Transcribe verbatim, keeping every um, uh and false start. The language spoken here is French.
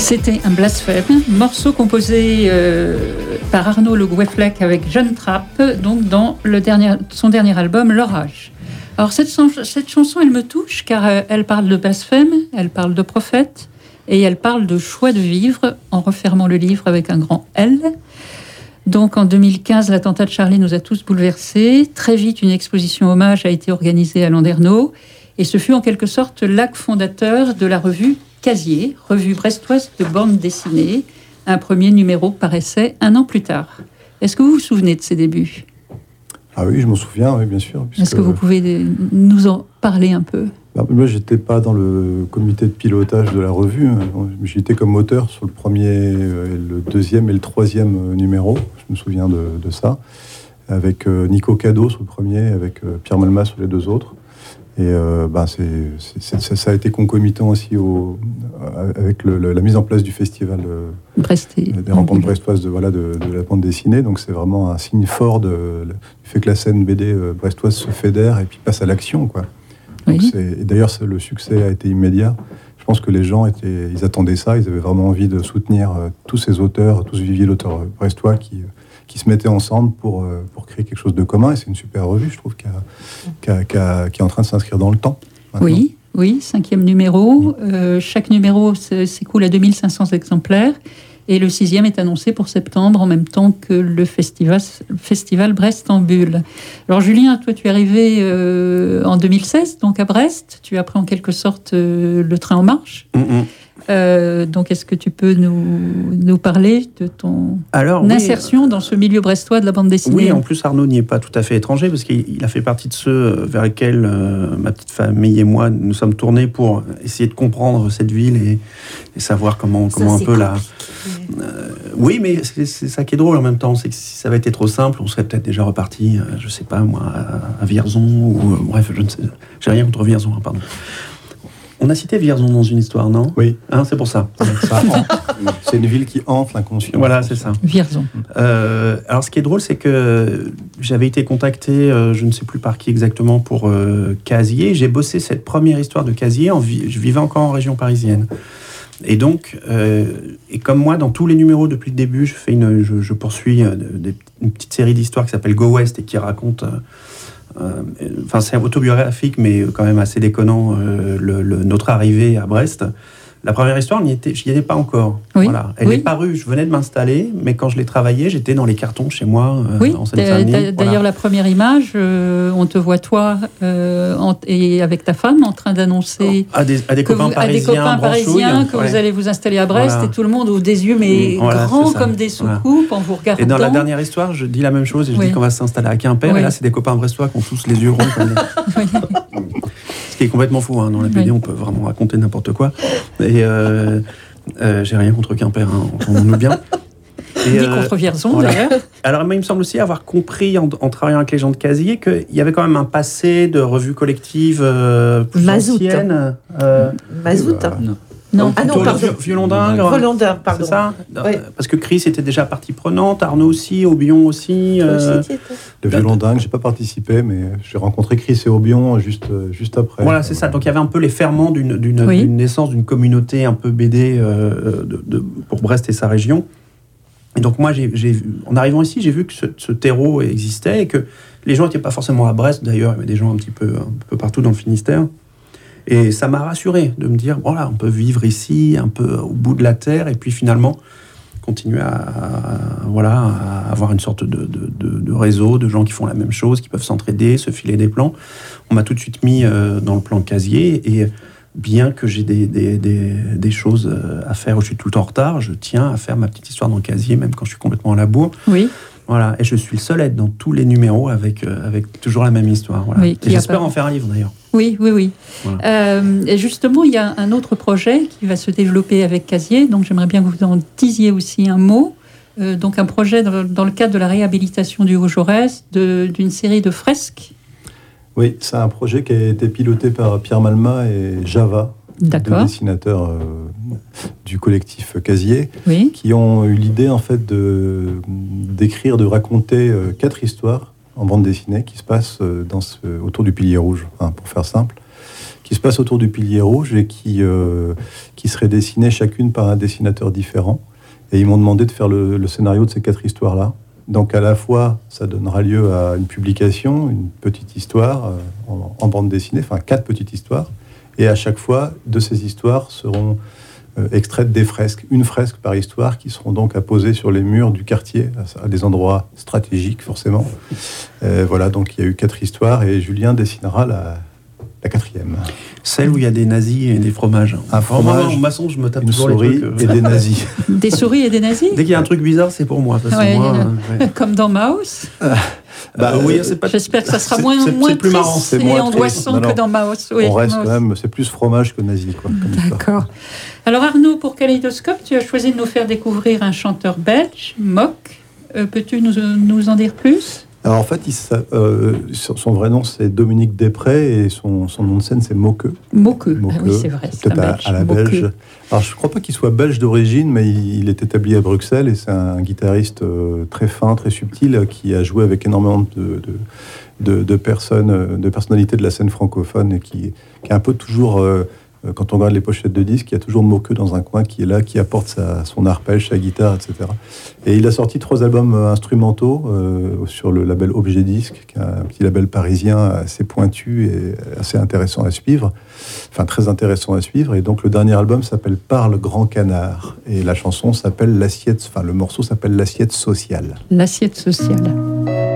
C'était un blasphème, morceau composé euh, par Arnaud Le Goueflec avec Jeanne Trapp, donc dans le dernier, son dernier album, L'Orage. Alors cette, cette chanson, elle me touche car euh, elle parle de blasphème, elle parle de prophète et elle parle de choix de vivre en refermant le livre avec un grand L. Donc en deux mille quinze, l'attentat de Charlie nous a tous bouleversés. Très vite, une exposition hommage a été organisée à Landerneau et ce fut en quelque sorte l'acte fondateur de la revue Casier, revue brestoise de bande dessinée. Un premier numéro paraissait un an plus tard. Est-ce que vous vous souvenez de ces débuts ? Ah oui, je m'en souviens, oui, bien sûr. Puisque... Est-ce que vous pouvez nous en parler un peu ? Bah, moi, je n'étais pas dans le comité de pilotage de la revue. J'étais comme auteur sur le premier, le deuxième et le troisième numéro. Je me souviens de, de ça. Avec Nico Cadot sur le premier, avec Pierre Malmas sur les deux autres. Et euh, bah c'est, c'est, c'est, ça a été concomitant aussi au, avec le, le, la mise en place du festival euh, Bresté. des rencontres brestoises de, voilà, de, de la bande dessinée. Donc c'est vraiment un signe fort de, du fait que la scène B D brestoise se fédère et puis passe à l'action, quoi. Donc oui. c'est, et d'ailleurs, le succès a été immédiat. Je pense que les gens étaient, ils attendaient ça. Ils avaient vraiment envie de soutenir euh, tous ces auteurs, tout ce vivier d'auteurs brestois qui... qui se mettaient ensemble pour, pour créer quelque chose de commun. Et c'est une super revue, je trouve, qui, a, qui, a, qui, a, qui est en train de s'inscrire dans le temps. Maintenant. Oui, oui, cinquième numéro. Euh, chaque numéro s'écoule à deux mille cinq cents exemplaires. Et le sixième est annoncé pour septembre, en même temps que le festival, festival Brest en Bulle. Alors Julien, toi, tu es arrivé euh, en deux mille seize, donc à Brest. Tu as pris en quelque sorte euh, le train en marche. Mm-hmm. Euh, donc, est-ce que tu peux nous, nous parler de ton Alors, insertion oui, dans ce milieu brestois de la bande dessinée ? Oui, en plus, Arnaud n'y est pas tout à fait étranger, parce qu'il a fait partie de ceux vers lesquels euh, ma petite famille et moi nous sommes tournés pour essayer de comprendre cette ville et, et savoir comment, ça, comment un peu la... Euh, oui, mais c'est, c'est ça qui est drôle en même temps, c'est que si ça avait été trop simple, on serait peut-être déjà reparti, euh, je sais pas moi, à, à Vierzon, ou euh, bref, je ne sais, j'ai rien contre Vierzon, hein, pardon. On a cité Vierzon dans une histoire, non ? Oui. Hein, c'est pour ça. ça c'est une ville qui hante l'inconscient. Voilà, c'est ça. Vierzon. Euh, alors, ce qui est drôle, c'est que j'avais été contacté, euh, je ne sais plus par qui exactement, pour euh, Casier. J'ai bossé cette première histoire de Casier. En vi- je vivais encore en région parisienne. Et donc, euh, et comme moi, dans tous les numéros depuis le début, je, fais une, je, je poursuis euh, de, de, une petite série d'histoires qui s'appelle Go West et qui raconte... Euh, Enfin, euh, c'est autobiographique, mais quand même assez déconnant, euh, le, le, notre arrivée à Brest. La première histoire, n'y était, j'y étais pas encore. Oui. Voilà. Elle oui. est parue, je venais de m'installer, mais quand je l'ai travaillée, j'étais dans les cartons chez moi, euh, oui. en Seine-Saint-Denis. D'ailleurs, voilà. La première image, euh, on te voit toi euh, en, et avec ta femme en train d'annoncer à des, à des copains vous, parisiens, à des copains parisiens que ouais. vous allez vous installer à Brest, voilà. Et tout le monde aux des yeux mais voilà, grands comme des soucoupes voilà. En vous regardant. Et dans la dernière histoire, je dis la même chose et je oui. dis qu'on va s'installer à Quimper. Oui. Et là, c'est des copains brestois qui ont tous les yeux ronds. Comme les... oui. Ce qui est complètement fou. Hein. Dans la B D, oui. On peut vraiment raconter n'importe quoi. Et euh, euh, j'ai rien contre Quimper, hein, entendons-nous bien. Et, euh, contre Vierzon, voilà. D'ailleurs. Alors, moi, il me semble aussi avoir compris, en, en travaillant avec les gens de Casier, qu'il y avait quand même un passé de revues collectives euh, plus Mazout. anciennes. Euh, Mazout. Euh, non. Non, ah non, pardon. Violon d'Ingres. Violon d'Ingres, pardon. C'est ça oui. Parce que Chris était déjà partie prenante, Arnaud aussi, Aubion aussi. Euh... Le Violon d'Ingres, j'ai pas participé, mais j'ai rencontré Chris et Aubion juste, juste après. Voilà, c'est ça. Donc il y avait un peu les ferments d'une, d'une, oui. d'une naissance d'une communauté un peu B D euh, de, de, pour Brest et sa région. Et donc moi, j'ai, j'ai, en arrivant ici, j'ai vu que ce, ce terreau existait et que les gens n'étaient pas forcément à Brest, d'ailleurs, il y avait des gens un petit peu, un peu partout dans le Finistère. Et ça m'a rassuré de me dire, voilà, on peut vivre ici, un peu au bout de la terre, et puis finalement, continuer à, à, voilà, à avoir une sorte de, de, de, de réseau de gens qui font la même chose, qui peuvent s'entraider, se filer des plans. On m'a tout de suite mis euh, dans le plan Casier, et bien que j'ai des, des, des, des choses à faire où je suis tout le temps en retard, je tiens à faire ma petite histoire dans le Casier, même quand je suis complètement à la bourre. Oui. Voilà, et je suis le seul à être dans tous les numéros avec, euh, avec toujours la même histoire. Voilà. Oui, et j'espère pas... en faire un livre d'ailleurs. Oui, oui, oui. Voilà. Euh, et justement, il y a un autre projet qui va se développer avec Casier, donc j'aimerais bien que vous en disiez aussi un mot. Euh, donc un projet dans, dans le cadre de la réhabilitation du Haut-Jaurès, de, d'une série de fresques. Oui, c'est un projet qui a été piloté par Pierre Malmas et Java. D'accord. Deux dessinateurs euh, du collectif Casier, oui. qui ont eu l'idée en fait de d'écrire, de raconter euh, quatre histoires en bande dessinée qui se passent euh, dans ce, autour du Pilier Rouge, hein, pour faire simple, qui se passent autour du pilier rouge et qui, euh, qui seraient dessinées chacune par un dessinateur différent. Et ils m'ont demandé de faire le, le scénario de ces quatre histoires-là. Donc à la fois, ça donnera lieu à une publication, une petite histoire euh, en, en bande dessinée, enfin quatre petites histoires. Et à chaque fois, de ces histoires seront euh, extraites des fresques, une fresque par histoire, qui seront donc apposées sur les murs du quartier, à, à des endroits stratégiques forcément. Euh, voilà, donc il y a eu quatre histoires et Julien dessinera la, la quatrième. Celle où il y a des nazis et des fromages. Un fromage, en maçon, je me tape une toujours souris les trucs. Et des nazis. Des souris et des nazis. Dès qu'il y a un truc bizarre, c'est pour moi. Parce que Ouais, moi euh, ouais. Comme dans Mouse. Euh, bah euh, oui, c'est pas. J'espère que ça sera c'est- moins, c'est- moins c'est plus triste marrant, c'est et moins angoissant triste. Non, que dans Mouse. Oui, On reste Mouse. quand même, c'est plus fromage que nazi, quoi. comme histoire. D'accord. Alors Arnaud, pour Kaléidoscope, tu as choisi de nous faire découvrir un chanteur belge, Mock. Euh, peux-tu nous, nous en dire plus ? Alors en fait, il, euh, son vrai nom c'est Dominique Després et son, son nom de scène c'est Moqueux. Moqueux. Ah Moqueux. oui, c'est vrai, c'est, peut-être un à, belge. à la Moqueux. belge. Alors je ne crois pas qu'il soit belge d'origine, mais il, il est établi à Bruxelles et c'est un guitariste euh, très fin, très subtil, qui a joué avec énormément de, de, de, de personnes, de personnalités de la scène francophone et qui, qui est un peu toujours... Euh, quand on regarde les pochettes de disques, il y a toujours Moqueux dans un coin qui est là, qui apporte sa, son arpège, sa guitare, et cetera. Et il a sorti trois albums instrumentaux euh, sur le label Objet Disque, qui est un petit label parisien assez pointu et assez intéressant à suivre. Enfin, très intéressant à suivre. Et donc, le dernier album s'appelle Parle Grand Canard. Et la chanson s'appelle L'assiette, enfin, le morceau s'appelle L'assiette sociale. L'assiette sociale.